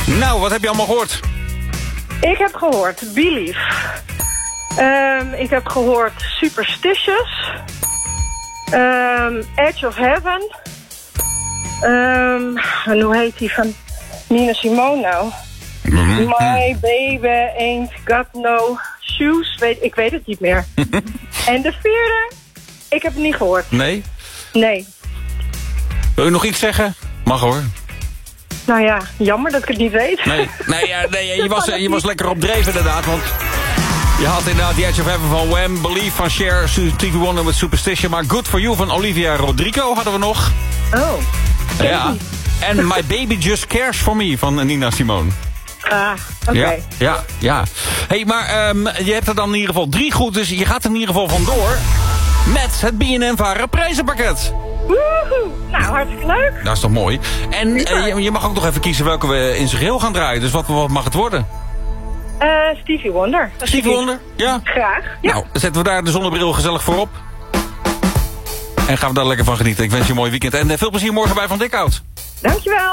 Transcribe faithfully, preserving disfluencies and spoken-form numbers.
Nou, wat heb je allemaal gehoord? Ik heb gehoord Believe. Um, ik heb gehoord Superstitious. Um, Edge of Heaven. Um, en hoe heet die van Nina Simone nou? Mm-hmm. My baby ain't got no shoes. Weet, ik weet het niet meer. En de vierde, ik heb het niet gehoord. Nee? Nee. Wil je nog iets zeggen? Mag hoor. Nou ja, jammer dat ik het niet weet. Nee, nee, ja, nee je, was, je was lekker op dreef inderdaad, want je had inderdaad The Edge of Heaven van Wham, Believe van Cher, Stevie Wonder met Superstition, maar Good For You van Olivia Rodrigo hadden we nog. Oh. Ja. En My Baby Just Cares For Me van Nina Simone. Ah, oké. Okay. Ja, ja, ja. Hey, maar um, je hebt er dan in ieder geval drie goed, dus je gaat er in ieder geval vandoor met het B en N-Varen prijzenpakket. Woehoe, nou hartstikke leuk. Dat is toch mooi. En uh, je, je mag ook nog even kiezen welke we in zijn geheel gaan draaien. Dus wat, wat mag het worden? Uh, Stevie Wonder. Stevie Wonder? Ja. Graag. Ja. Nou, zetten we daar de zonnebril gezellig voor op. En gaan we daar lekker van genieten. Ik wens je een mooi weekend. En uh, veel plezier morgen bij Van Dikhout. Dankjewel.